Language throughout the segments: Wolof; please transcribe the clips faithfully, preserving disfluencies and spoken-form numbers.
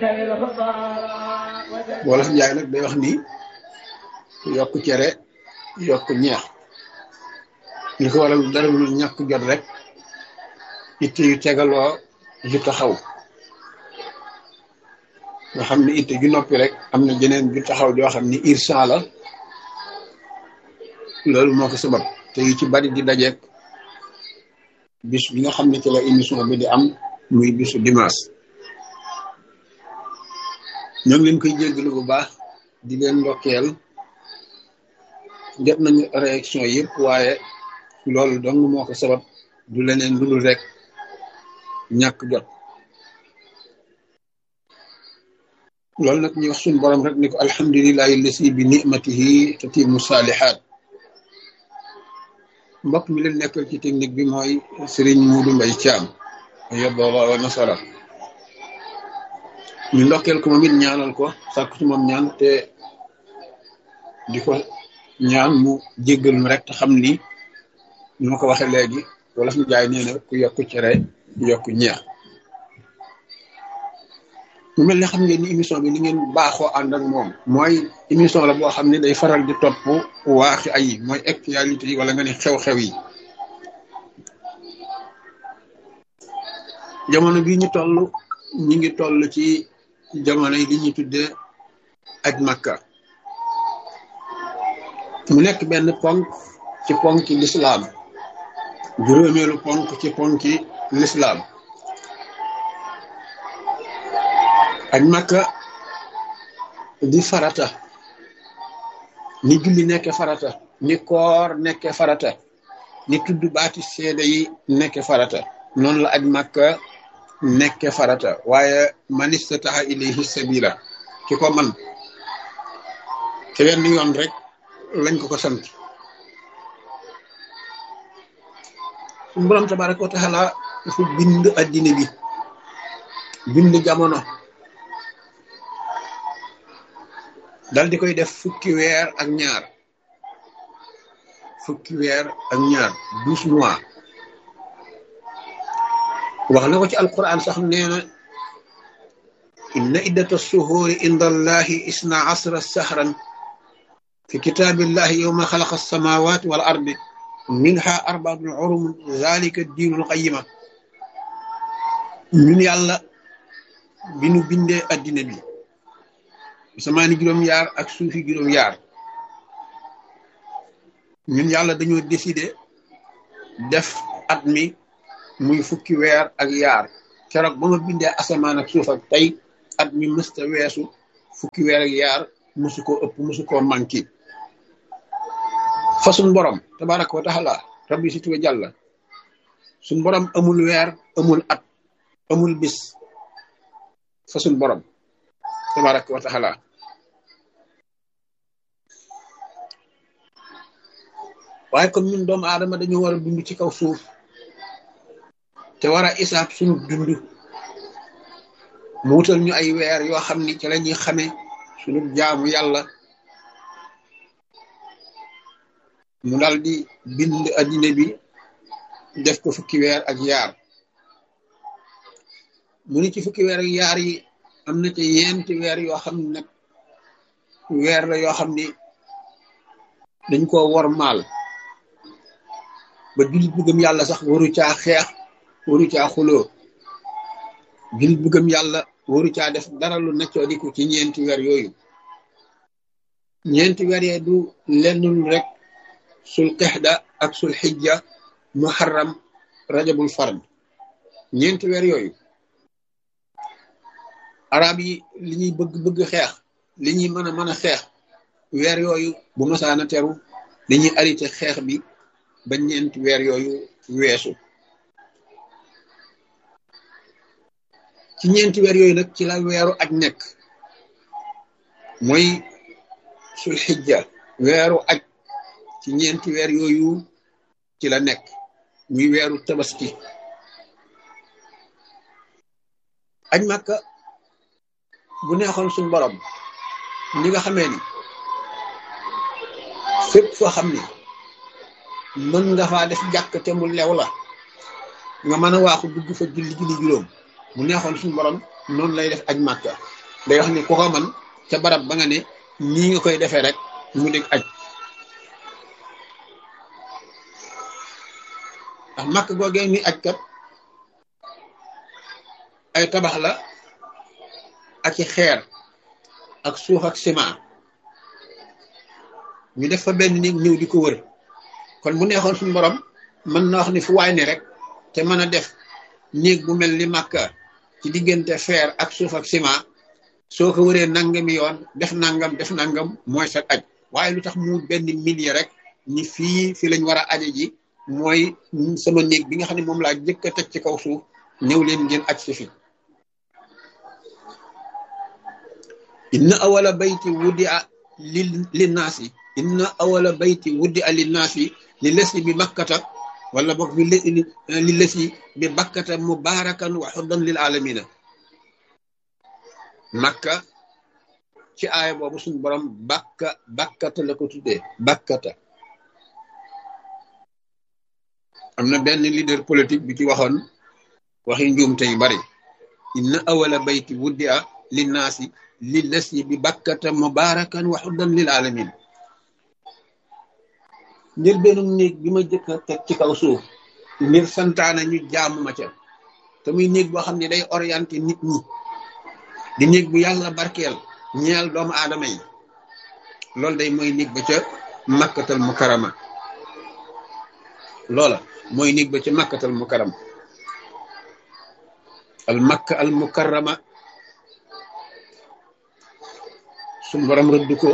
wolof njaay nag day wax ni yokk cere yokk ñeex li ko waral dara lu ñàkk jot rek itte yu tegaloo yu taxaw nga xam ne itte ju noppi rek am na jeneen ju taxaw joo xam ni irsan la loolu moo ko sabab te yu ci bari di dajeek bis bi nga xam ne ci la émission bi di am muy bisu dimanche ñoo ngi leen koy jéggalu bu baax di leen ndokkeel jot nañu réaction yëpp waaye loolu dong moo ko sabab du leneen lu dul rek ñàkk jot loolu nag ñu wax suñu borom rek ni ko alhamdulillahi lasi bi ni'matihi tatimu salihat mbokk mi leen nekkal ci technique bi mooy Serigne Modou Mbaye Thiam yobbowa wa nasara ñu ndokkeel ko moom it ñaanal ko sàkku ci moom ñaan te di ko ñaan mu jéggal mu rek te xam ni ñu ma ko waxee léegi wala fi jaay nee na ku yokk cere yokk ñeex mu mel ne xam ngeen ni émission bi ni ngeen baaxoo ànd ak moom mooy émission la boo xam ne day faral di topp waaxi ay mooy actualité yi wala nga ni xew-xew yi jamono bii ñu toll ñu ngi toll ci jamono yi li ñuy tuddee aj Makka mu nekk benn ponk ci ponki lislaam juróomeelu ponk ci ponki lislaam aj Makka di farata ni julli nekke farata ni koor nekke farata ni tudd baati seede yi nekke farata noonu la aj Makka nekke farata waaye man istata'a ilayhi sabila ki ko man te wenn yoon rek lañ ko ko sant suñu borom tabaraka wa taala dafa bind addina bi bind jamono dal di koy def fukki weer ak ñaar fukki weer ak ñaar douze mois wax na ko ci alquran sax nee na inna iddata suhuri inda allahi isna asra sahran fi kitabillahi yawma xalaqa alsamawati wal ardi minha arbaatun hurum zalika diinul qayyima ñun yàlla bi nu bindee addina bi samaani juróom yaar ak suufi juróom yaar ñun yàlla dañoo décider def at mi muy fukki weer ak yaar keroog ba ma bindee asamaan ak suuf ak tey at mi mësta weesu fukki weer ak yaar musu koo ëpp musu koo manqué fa suñ borom tabaraka wa taala rabbi si tuwa jàlla suñ borom amul weer amul at amul bis fa suñ borom tabaraka wa taala waaye comme ñun doomu aadama dañoo war a dund ci kaw suuf te war a isaab suñu dund mu wutal ñu ay weer yoo xam ni ci la ñuy xame suñu jaamu yàlla mu dal di bind addina bi def ko fukki weer ak yaar mu ni ci fukki weer ak yaar yi am na ci yenti weer yoo xam ne nag weer la yoo xam ni dañ koo wor maal ba jullit bu gëm yàlla sax waru caa xeex waru caa xuloo jullit bu gëm yàlla waru caa def dara lu neccoo di ko ci ñeenti weer yooyu ñeenti weer yee du lenn lu rek sul qixda ak sul xijja muharram rajabul fard ñeenti weer yooyu arab yi li ñuy bëgg bëgg xeex li ñuy mën a mën a xeex weer yooyu bu masaana teru dañuy arrêté xeex bi ba ñeenti weer yooyu weesu ci ñeenti weer yooyu nag ci la weeru aj nekk mooy sul xijja weeru aj ci ñeenti weer yooyu ci la nekk muy weeru tabaski aj Makka bu neexoon suñ borom ni nga xamee ni fépp foo xam ni mën nga faa def jàkk te mu lew la nga mën a waaxu dugg fa julli julli juróom bu neexoon suñu borom noonu lay def aj Makka day wax ni ku ko man ca barab ba nga ne nii nga koy defee rek mu dégg aj ndax màkk googee ni aj kat ay tabax la ak i xeer ak suuf ak ciment ñu def fa benn néeg ñëw di ko wër kon bu neexoon suñu borom mën na wax ni fu waay ne rek te mën a def néeg bu mel ni Makka ci diggante fer ak suuf ak ciment soo ko wëree nangami yoon def nangam def nangam mooy sa aj waaye lu tax mu benn millier rek ni fii fi lañ war a aje ji mooy sama néeg bi nga xam ne moom laa jëkk a teg ci kaw suuf ñëw leen ngeen aj si fi inna awala bayti wuddi a li linnaasi inna awala bayti wuddi a linnaasi li lesi bi makkata wala boog bi li lesi bi bakkata mubarakan wa xuddan lil alamina makka ci aaya boobu suñu borom bakka bakkata la ko tuddee bakkata am na benn leader politique bi ci waxoon waxi njuumte yu bari inna awala bayti wuddi a linnaasi li lesi bi bakkata mubarakan wa xuddan lil alamin ngir benn néeg bi ma jëkk a teg ci kaw suuf ngir santaana ñu jaamu ma ca te muy néeg boo xam ne day orienté nit ñi di néeg bu yàlla barkeel ñeel doomu aadama yi loolu day mooy néeg ba ca makkatal mukarama loola mooy néeg ba ca makkatal mukarama al makka al mukarama suñu borom rëdd ko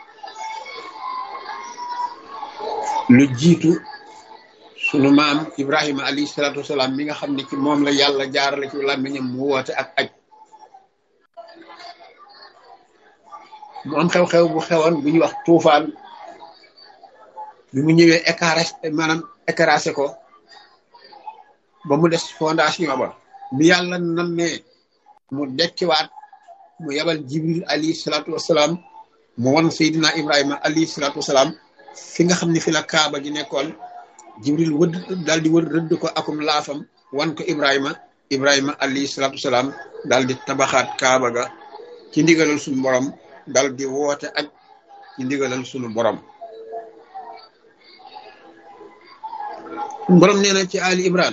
lu jiitu sunu maam Ibrahima alayhi salaatu wasalaam mi nga xam ne ci moom la yàlla jaarale ci làmmiñam mu woote ak aj mu am xew-xew bu xewoon bu ñuy wax tuufaan bi mu ñëwee écaré maanaam écrasé ko ba mu des fondation ba bi yàlla nammee mu dekkiwaat mu yabal Jibril alayhi salaatu wasalaam mu won Seydina Ibrahima alayhi salaatu wasalaam fi nga xam ne fi la kaaba gi nekkoon Jibril wëdd daal di wër rëdd ko akum laafam wan ko Ibrahima Ibrahima alayhi salaatu wasalaam daal di tabaxaat kaaba ga ci ndigalal suñu borom daal di woote ak ci ndigalal suñu borom borom nee na ci Ali Imran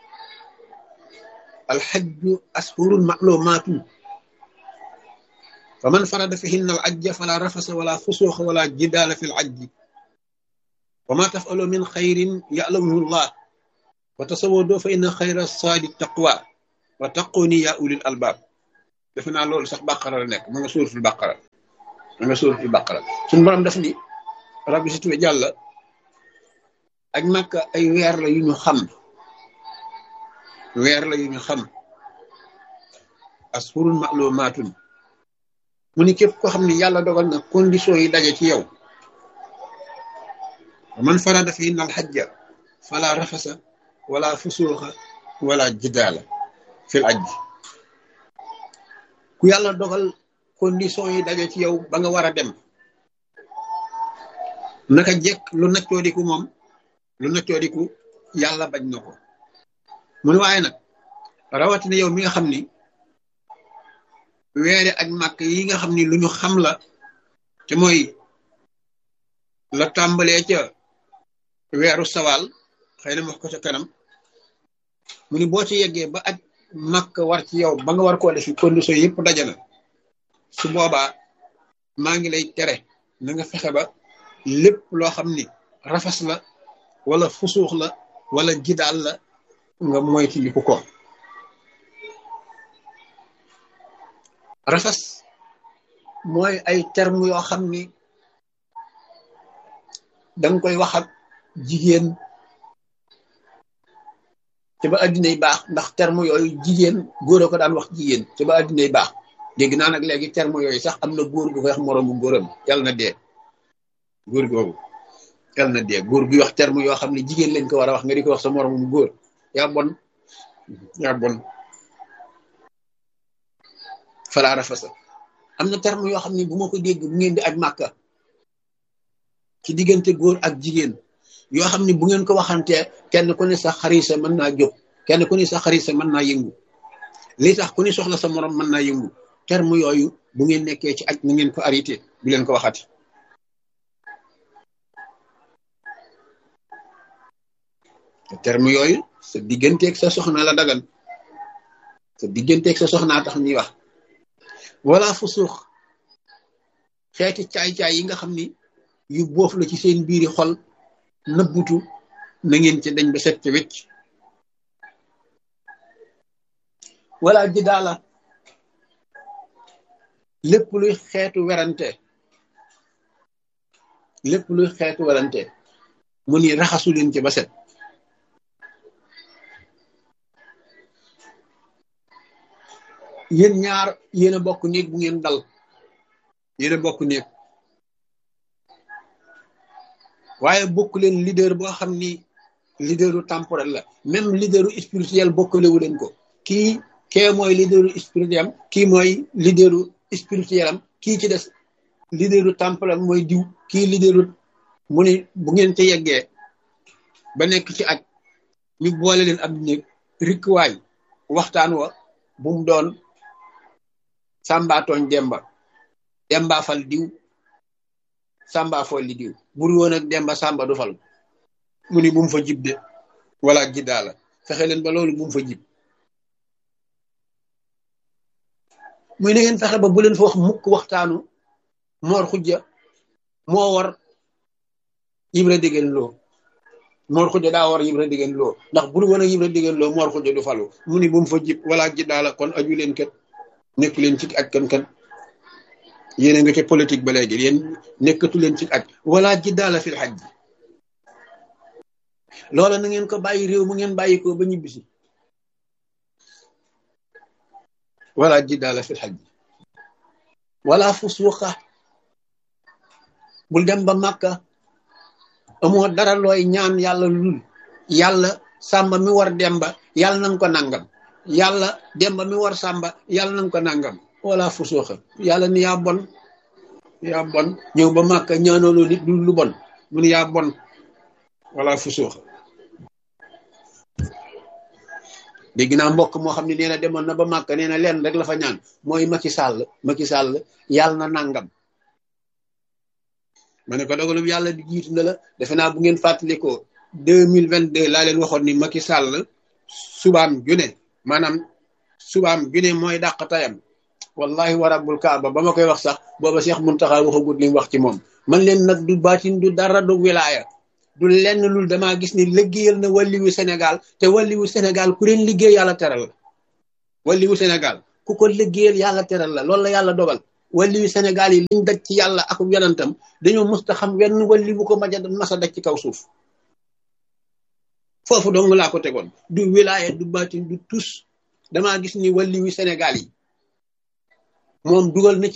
alxajju ashurun ma'lumaatun fa man farada fihinna al ajja fala rafasa wala fusuuxa wala jidaala fi l ajji wa ma tafalu min xayrin ya'lamuhu llah wa tasawwadu fa inna xayra saadi taqwa wa taquni ya ulil albab defe naa loolu sax bàqara la nekk ma nga suuratul bàqara ma nga suuratul bàqara suñu borom def ni rabbi si tuwe jàlla ak Makka ay weer la yu ñu xam weer la yu ñu xam ashurun ma'lumaatun mu ni képp koo xam ne yàlla dogal na condition yi daje ci yow man farada fihinna al hajja fala rafasa wala fusuuxa wala jidaala fil ajj ku yàlla dogal condition yi daje ci yow ba nga war a dem naka jekk lu naccoodiku moom lu naccoodiku yàlla bañ na ko mu ne waaye nag rawatina yow mi nga xam ni weere ak màkk yi nga xam ni lu ñu xam la te mooy la tàmbalee ca weeru sawaal xëy na wax ko ca kanam mu ni boo ci yeggee ba aj màkk war ci yow ba nga war koo defi condition yëpp dajana su boobaa maa ngi lay tere na nga fexe ba lépp loo xam ni rafas la wala fusuux la wala jidaal la nga moytandiku ko rafas mooy ay terme yoo xam ni danga koy wax ak jigéen te ba addinay baax ndax terme yooyu jigéen góor a ko daan wax jigéen te ba addinay baax dégg naa nag léegi terme yooyu sax am na góor gu koy wax moroomu góoram yàlla na dee góor googu yàlla na dee góor gi wax terme yoo xam ne jigéen lañ ko war a wax nga di ko wax sa moroomu góor yaa bon yaa bon falaa rafasa am na terme yoo xam ne bu ma ko dégg bu ngeen di aj màkka ci diggante góor ak jigéen yoo xam ne bu ngeen ko waxantee kenn ku ne sa xarisa mën naa jóg kenn ku ne sa xarisa mën naa yëngu li tax ku ne soxla sa morom mën naa yëngu terme yooyu bu ngeen nekkee ci aj na ngeen ko arrêté bu leen ko waxati. terme yooyu sa digganteeg sa soxna la dagan sa digganteeg sa soxnaa tax ñuy wax. wala fu suux xeeti caay-caay yi nga xam ni yu boof la ci seen biiri xol nëbbutu na ngeen ci dañ ba set ci wecc. wala ji daala lépp luy xeetu werante lépp luy xeetu werante mu ni raxasu leen ci ba set. yéen ñaar yéen a bokk néeg bu ngeen dal yéen a bokk néeg waaye bokk leen leader boo xam ni leaderu temporel la même leaderu spirituel bokkalewu leen ko. kii kee mooy leaderu spirituel am kii mooy leaderu spirituel am kii ci des leaderu temporel mooy diw kii leaderu mu ni bu ngeen ca yeggee ba nekk ci aj ñu boole leen ab néeg rikkuwaay waxtaan wa bu mu doon sàmba tooñ demba demba fal diw sàmba fol li diw bur woon ak demba sàmba du fal mu ni bu mu fa jib de wala jiddaa la fexe leen ba loolu bu mu fa jib. muy na ngeen fexe ba bu leen fa wax mukk waxtaanu moor xujja moo war Ibra Dégeen Lo moor xujja daa war Ibra Dégeen Lo ndax bur woon ak Ibra Dégeen Lo moor xujja du falu mu ni bu mu fa jib wala jiddaa la. kon aju leen kat nekk leen ci aj kan kan yéen a nga ca politique ba léegi yéen nekkatu leen ci aj wala jiddaala fil hajj. loola na ngeen ko bàyyi réew mu ngeen bàyyi ko ba ñibbisi. wala jiddaala fil hajj wala fusuqa bul dem ba Makka amoo dara looy ñaan yàlla lul yàlla sàmba mi war demba yàlla nanga ko nangam yàlla demba mi war sàmba yàlla nanga ko nangam wala fusuqa yàlla ni yaa bon yaa bon ñëw ba Makka ñaanaloo nit lu lu bon mu ni yaa bon wala fusuqa. dégg naa mbokk moo xam ne nee na demoon na ba Makka nee na leen rek la fa ñaan mooy Macky Sall Macky Sall yàlla na nangam. ma ne ko dogalum yàlla di jiitu na la defe naa bu ngeen fàttalikoo deux mille vingt deux laa leen waxoon ni Macky Sall subaam june maanaam subaam june mooy dàq tayam wallahi wa rabbul kaaba ba ma koy wax sax booba Cheikh Mountakha waxagut li mu wax ci moom. man leen nag du baatin du dara du wilaaya du lenn lul damaa gis ni liggéeyal na wàlliwu Sénégal te wàlliwu Sénégal ku leen liggéey yàlla teral la. wàlliwu Sénégal ku ko liggéeyal yàlla teral la loolu la yàlla dogal. wàlliwu Sénégal yi liñ daj ci yàlla ak yonentam dañoo musta xam wenn wàlliwu ko maja masa daj ci kaw suuf. foofu dong laa ko tegoon du wilaaya du baatin du tus damaa gis ni wàlliwu Sénégal yi moom dugal na ci